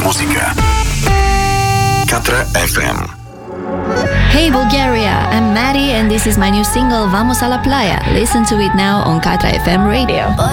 música. Katra FM. Hey Bulgaria, I'm Maddie and this is my new single Vamos a la Playa. Listen to it now on Katra FM radio.